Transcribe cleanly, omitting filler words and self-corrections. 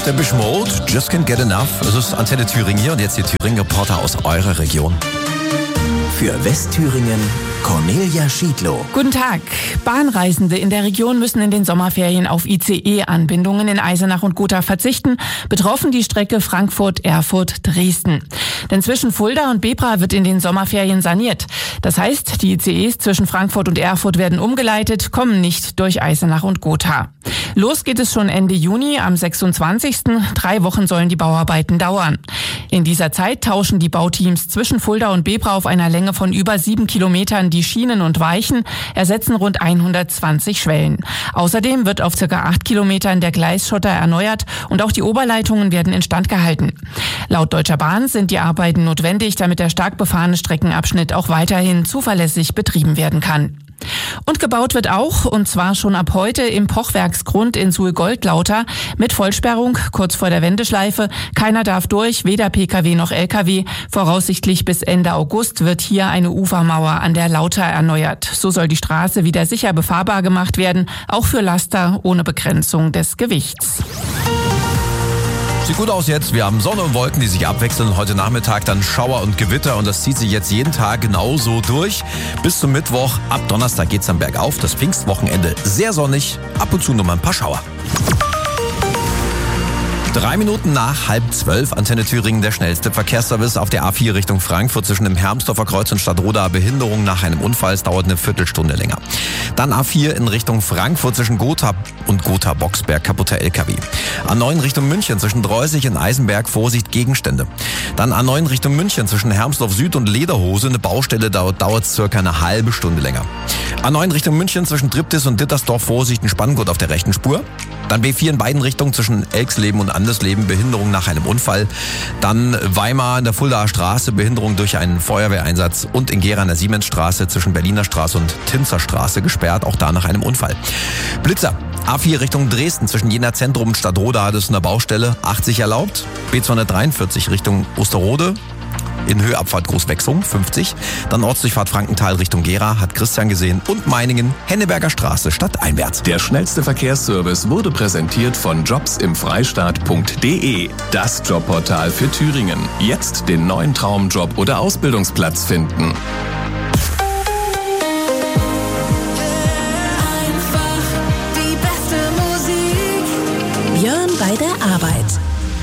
Depeche Mode, Just Can't Get Enough. Es ist Antenne Thüringen hier und jetzt die Thüringen-Reporter aus eurer Region. Für Westthüringen Cornelia Schiedlow. Guten Tag. Bahnreisende in der Region müssen in den Sommerferien auf ICE-Anbindungen in Eisenach und Gotha verzichten. Betroffen die Strecke Frankfurt-Erfurt-Dresden. Denn zwischen Fulda und Bebra wird in den Sommerferien saniert. Das heißt, die ICEs zwischen Frankfurt und Erfurt werden umgeleitet, kommen nicht durch Eisenach und Gotha. Los geht es schon Ende Juni, am 26. 3 Wochen sollen die Bauarbeiten dauern. In dieser Zeit tauschen die Bauteams zwischen Fulda und Bebra auf einer Länge von über 7 Kilometern die Schienen und Weichen, ersetzen rund 120 Schwellen. Außerdem wird auf ca. 8 Kilometern der Gleisschotter erneuert und auch die Oberleitungen werden instand gehalten. Laut Deutscher Bahn sind die Arbeiten notwendig, damit der stark befahrene Streckenabschnitt auch weiterhin zuverlässig betrieben werden kann. Und gebaut wird auch, und zwar schon ab heute, im Pochwerksgrund in Suhl-Goldlauter mit Vollsperrung kurz vor der Wendeschleife. Keiner darf durch, weder Pkw noch Lkw. Voraussichtlich bis Ende August wird hier eine Ufermauer an der Lauter erneuert. So soll die Straße wieder sicher befahrbar gemacht werden, auch für Laster ohne Begrenzung des Gewichts. Sieht gut aus jetzt. Wir haben Sonne und Wolken, die sich abwechseln. Heute Nachmittag dann Schauer und Gewitter und das zieht sich jetzt jeden Tag genauso durch. Bis zum Mittwoch. Ab Donnerstag geht's dann bergauf. Das Pfingstwochenende sehr sonnig. Ab und zu nur mal ein paar Schauer. 3 Minuten nach 11:30, Antenne Thüringen, der schnellste Verkehrsservice auf der A4 Richtung Frankfurt zwischen dem Hermsdorfer Kreuz und Stadtroda. Behinderung nach einem Unfall, es dauert eine Viertelstunde länger. Dann A4 in Richtung Frankfurt zwischen Gotha und Gotha-Boxberg, kaputter LKW. A9 Richtung München zwischen Dreusig und Eisenberg, Vorsicht, Gegenstände. Dann A9 Richtung München zwischen Hermsdorf Süd und Lederhose, eine Baustelle, dauert circa eine halbe Stunde länger. A9 Richtung München zwischen Triptis und Dittersdorf, Vorsicht, ein Spanngurt auf der rechten Spur. Dann B4 in beiden Richtungen zwischen Elksleben und Andersleben, Behinderung nach einem Unfall. Dann Weimar in der Fuldaer Straße, Behinderung durch einen Feuerwehreinsatz. Und in Gera an der Siemensstraße zwischen Berliner Straße und Tinzer Straße gesperrt, auch da nach einem Unfall. Blitzer, A4 Richtung Dresden zwischen Jena Zentrum und Stadtroda hat es eine Baustelle, 80 erlaubt. B243 Richtung Osterode. In Höheabfahrt Großwechsung, 50. Dann Ortsdurchfahrt Frankenthal Richtung Gera, hat Christian gesehen. Und Meiningen, Henneberger Straße stadteinwärts. Der schnellste Verkehrsservice wurde präsentiert von jobsimfreistaat.de. Das Jobportal für Thüringen. Jetzt den neuen Traumjob oder Ausbildungsplatz finden. Einfach die beste Musik. Björn bei der Arbeit.